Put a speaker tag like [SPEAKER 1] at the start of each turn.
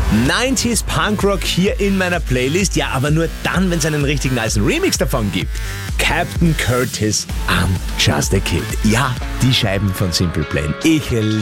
[SPEAKER 1] 90s Punkrock hier in meiner Playlist. Ja, aber nur dann, wenn es einen richtig nicen Remix davon gibt. Captain Curtis, I'm Just a Kid. Ja, die Scheiben von Simple Plan. Ich